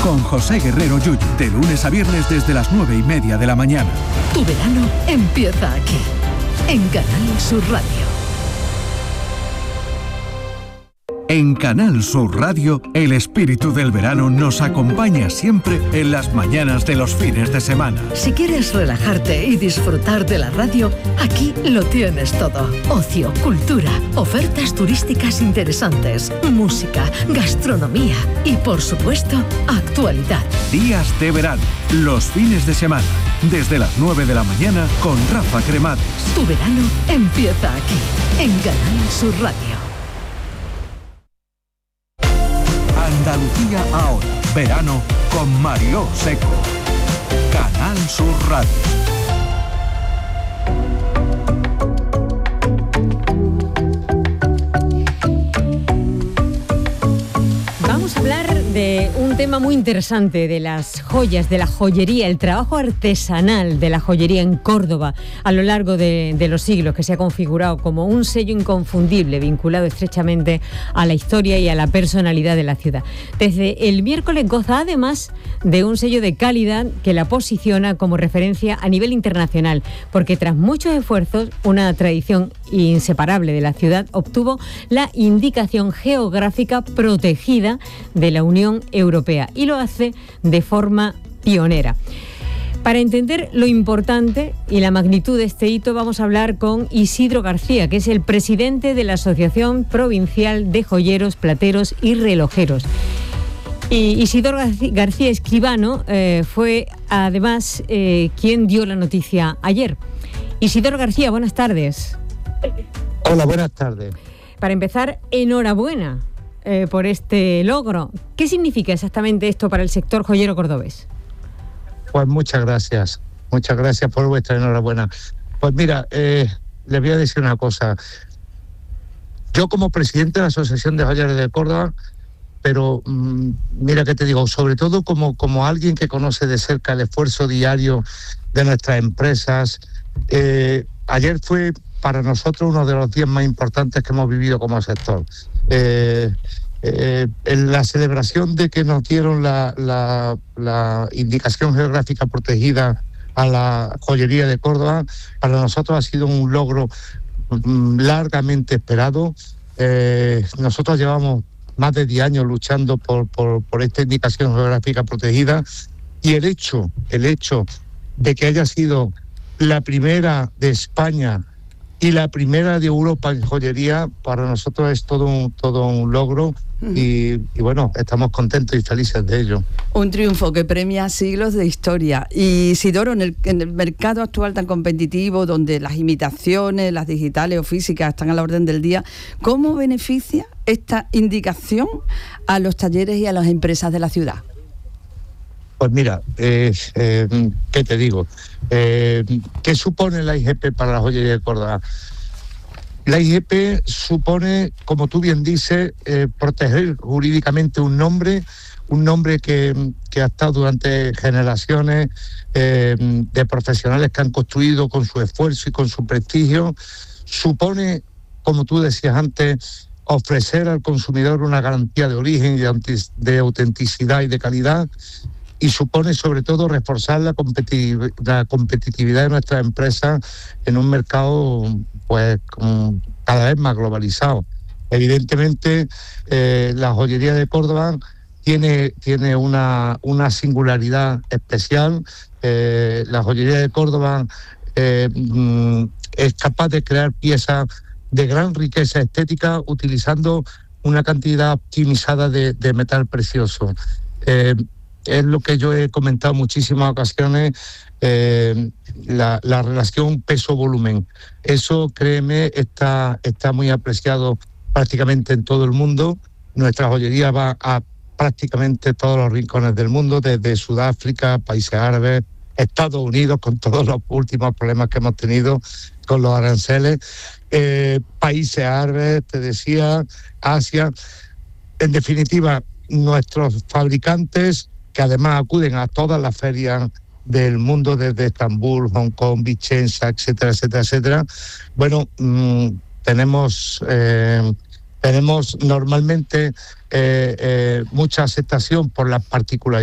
con José Guerrero Yuyu, de lunes a viernes desde las 9:30 de la mañana. Tu verano empieza aquí, en Canal Sur Radio. En Canal Sur Radio, el espíritu del verano nos acompaña siempre en las mañanas de los fines de semana. Si quieres relajarte y disfrutar de la radio, aquí lo tienes todo. Ocio, cultura, ofertas turísticas interesantes, música, gastronomía y, por supuesto, actualidad. Días de verano, los fines de semana, desde las 9 de la mañana con Rafa Cremades. Tu verano empieza aquí, en Canal Sur Radio. Andalucía ahora, verano con Mariló Seco. Canal Sur Radio. Vamos a hablar de un tema muy interesante, de las joyas, de la joyería, el trabajo artesanal de la joyería en Córdoba a lo largo de los siglos, que se ha configurado como un sello inconfundible, vinculado estrechamente a la historia y a la personalidad de la ciudad. Desde el miércoles goza además de un sello de calidad que la posiciona como referencia a nivel internacional, porque tras muchos esfuerzos, una tradición inseparable de la ciudad obtuvo la indicación geográfica protegida de la Unión Europea, y lo hace de forma pionera. Para entender lo importante y la magnitud de este hito, vamos a hablar con Isidro García, que es el presidente de la Asociación Provincial de Joyeros, Plateros y Relojeros. Y Isidro García Escribano fue además quien dio la noticia ayer. Isidro García, buenas tardes. Hola, buenas tardes. Para empezar, enhorabuena por este logro. ¿Qué significa exactamente esto para el sector joyero cordobés? Pues muchas gracias por vuestra enhorabuena. Pues mira, les voy a decir una cosa. Yo, como presidente de la Asociación de Joyeros de Córdoba, pero mira que te digo, sobre todo como alguien que conoce de cerca el esfuerzo diario de nuestras empresas, ayer fue para nosotros uno de los días más importantes que hemos vivido como sector. En la celebración de que nos dieron la indicación geográfica protegida a la joyería de Córdoba, para nosotros ha sido un logro largamente esperado. Nosotros llevamos más de 10 años luchando por esta indicación geográfica protegida, y el hecho de que haya sido la primera de España y la primera de Europa en joyería, para nosotros es todo un logro. Y bueno, estamos contentos y felices de ello. Un triunfo que premia siglos de historia. Y Isidoro, en el mercado actual tan competitivo, donde las imitaciones, las digitales o físicas están a la orden del día, ¿cómo beneficia esta indicación a los talleres y a las empresas de la ciudad? Pues mira, ¿qué te digo? ¿Qué supone la IGP para la joyería de Córdoba? La IGP supone, como tú bien dices, proteger jurídicamente un nombre que ha estado durante generaciones de profesionales que han construido con su esfuerzo y con su prestigio. Supone, como tú decías antes, ofrecer al consumidor una garantía de origen y de autenticidad y de calidad. Y supone, sobre todo, reforzar la competitividad de nuestras empresas en un mercado pues cada vez más globalizado. Evidentemente, la joyería de Córdoba tiene una singularidad especial. La joyería de Córdoba es capaz de crear piezas de gran riqueza estética utilizando una cantidad optimizada de metal precioso. Es lo que yo he comentado en muchísimas ocasiones, la relación peso-volumen. Eso, créeme, está muy apreciado prácticamente en todo el mundo. Nuestra joyería va a prácticamente todos los rincones del mundo, desde Sudáfrica, países árabes, Estados Unidos, con todos los últimos problemas que hemos tenido con los aranceles, países árabes, te decía, Asia. En definitiva, nuestros fabricantes, que además acuden a todas las ferias del mundo, desde Estambul, Hong Kong, Vicenza, etcétera, etcétera, etcétera. Bueno, tenemos normalmente mucha aceptación por las particularidades